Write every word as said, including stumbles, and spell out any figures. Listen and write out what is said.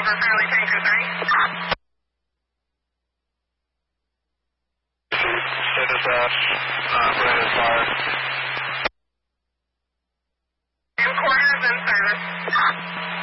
over Fairleigh Tanker three. Status F, uh, Brandon Fire. And quarters and service.